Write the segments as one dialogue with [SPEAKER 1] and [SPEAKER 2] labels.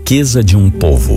[SPEAKER 1] riqueza de um povo.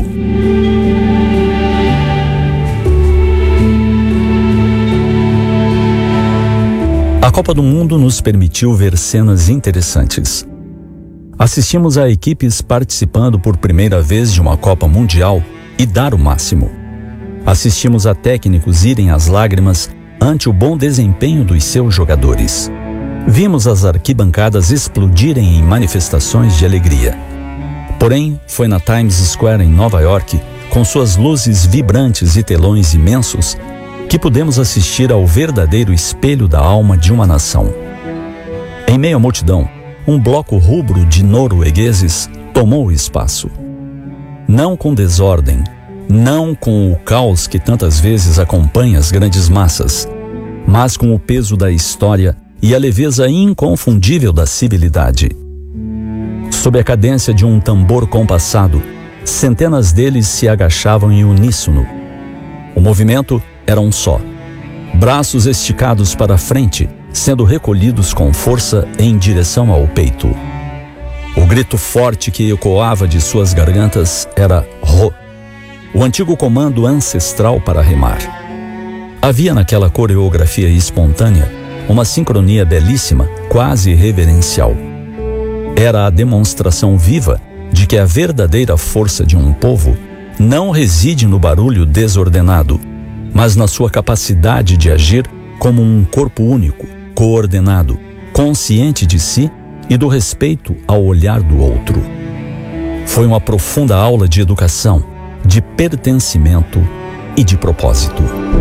[SPEAKER 1] A Copa do Mundo nos permitiu ver cenas interessantes. Assistimos a equipes participando por primeira vez de uma Copa Mundial e dar o máximo. Assistimos a técnicos irem às lágrimas ante o bom desempenho dos seus jogadores. Vimos as arquibancadas explodirem em manifestações de alegria. Porém, foi na Times Square em Nova York, com suas luzes vibrantes e telões imensos, que pudemos assistir ao verdadeiro espelho da alma de uma nação. Em meio à multidão, um bloco rubro de noruegueses tomou o espaço. Não com desordem, não com o caos que tantas vezes acompanha as grandes massas, mas com o peso da história e a leveza inconfundível da civilidade. Sob a cadência de um tambor compassado, centenas deles se agachavam em uníssono. O movimento era um só. Braços esticados para frente, sendo recolhidos com força em direção ao peito. O grito forte que ecoava de suas gargantas era Ro, o antigo comando ancestral para remar. Havia naquela coreografia espontânea uma sincronia belíssima, quase reverencial. Era a demonstração viva de que a verdadeira força de um povo não reside no barulho desordenado, mas na sua capacidade de agir como um corpo único, coordenado, consciente de si e do respeito ao olhar do outro. Foi uma profunda aula de educação, de pertencimento e de propósito.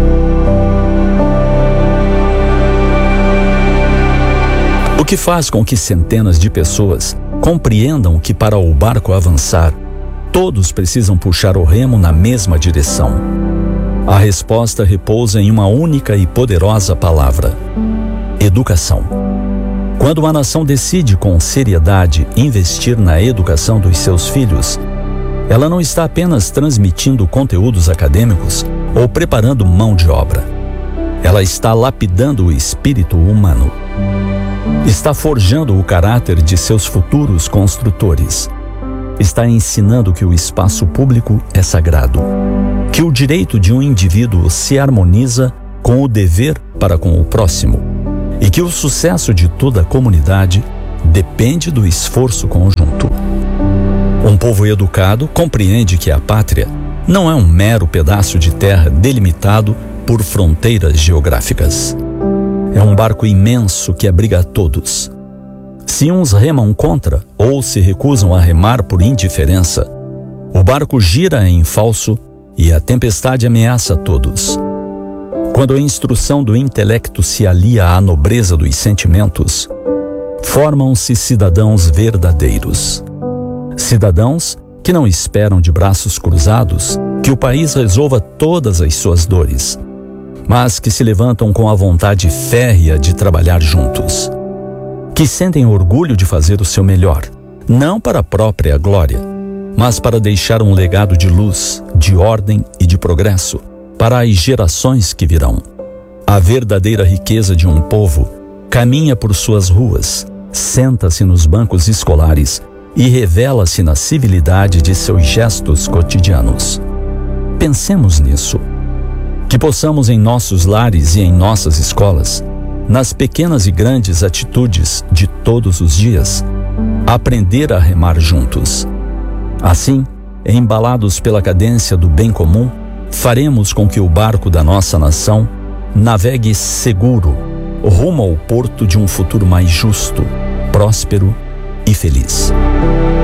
[SPEAKER 1] O que faz com que centenas de pessoas compreendam que para o barco avançar, todos precisam puxar o remo na mesma direção. A resposta repousa em uma única e poderosa palavra: educação. Quando uma nação decide com seriedade investir na educação dos seus filhos, ela não está apenas transmitindo conteúdos acadêmicos ou preparando mão de obra. Ela está lapidando o espírito humano. Está forjando o caráter de seus futuros construtores. Está ensinando que o espaço público é sagrado, que o direito de um indivíduo se harmoniza com o dever para com o próximo e que o sucesso de toda a comunidade depende do esforço conjunto. Um povo educado compreende que a pátria não é um mero pedaço de terra delimitado por fronteiras geográficas. É um barco imenso que abriga a todos. Se uns remam contra ou se recusam a remar por indiferença, o barco gira em falso e a tempestade ameaça a todos. Quando a instrução do intelecto se alia à nobreza dos sentimentos, formam-se cidadãos verdadeiros. Cidadãos que não esperam de braços cruzados que o país resolva todas as suas dores, mas que se levantam com a vontade férrea de trabalhar juntos. Que sentem orgulho de fazer o seu melhor, não para a própria glória, mas para deixar um legado de luz, de ordem e de progresso para as gerações que virão. A verdadeira riqueza de um povo caminha por suas ruas, senta-se nos bancos escolares e revela-se na civilidade de seus gestos cotidianos. Pensemos nisso. Que possamos em nossos lares e em nossas escolas, nas pequenas e grandes atitudes de todos os dias, aprender a remar juntos. Assim, embalados pela cadência do bem comum, faremos com que o barco da nossa nação navegue seguro, rumo ao porto de um futuro mais justo, próspero e feliz.